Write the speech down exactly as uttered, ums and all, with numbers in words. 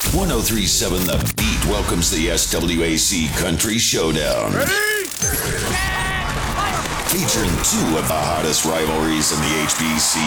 ten thirty-seven The Beat welcomes the S W A C Country Showdown. Ready? Featuring two of the hottest rivalries in the H B C